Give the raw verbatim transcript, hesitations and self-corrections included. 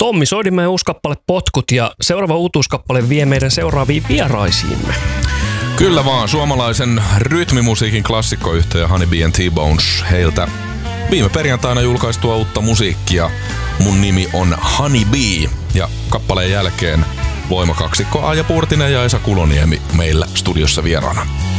Tommi Soidimäen uusi kappale Potkut ja seuraava uutuuskappale vie meidän seuraaviin vieraisiimme. Kyllä vaan, suomalaisen rytmimusiikin klassikkoyhtiö Honeybee and T-Bones. Heiltä viime perjantaina julkaistua uutta musiikkia. Mun nimi on Honeybee ja kappaleen jälkeen voimakaksikko Aija Purtinen ja Esa Kuloniemi meillä studiossa vieraana.